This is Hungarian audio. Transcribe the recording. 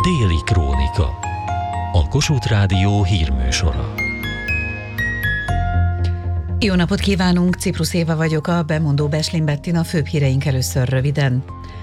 Déli Krónika. A Kossuth Rádió hírműsora. Jó napot kívánunk, Ciprus Éva vagyok, a bemondó Besling Bettina, főbb híreink először röviden.